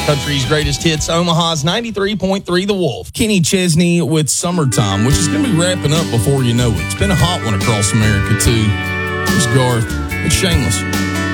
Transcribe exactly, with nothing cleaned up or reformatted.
Country's greatest hits, Omaha's ninety-three point three The Wolf. Kenny Chesney with Summertime, which is going to be wrapping up before you know it. It's been a hot one across America, too. It's Garth. It's Shameless.